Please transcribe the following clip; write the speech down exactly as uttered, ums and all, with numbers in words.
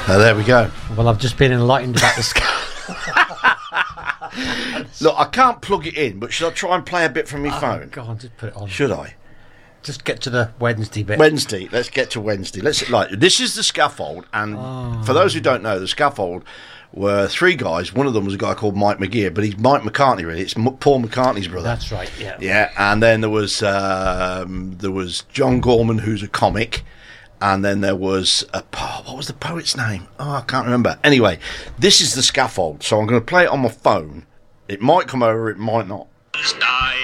Oh, there we go. Well, I've just been enlightened about this. Look, I can't plug it in, but should I try and play a bit from my Oh, phone? go on, just put it on. Should I? Just get to the Wednesday bit. Wednesday. Let's get to Wednesday. Let's like this is the Scaffold, and Oh. for those who don't know, the Scaffold were three guys. One of them was a guy called Mike McGear, but he's Mike McCartney. Really, it's M- Paul McCartney's brother. That's right. Yeah. Yeah, and then there was um, there was John Gorman, who's a comic, and then there was a po- what was the poet's name? Oh, I can't remember. Anyway, this is the Scaffold, so I'm going to play it on my phone. It might come over, it might not. Style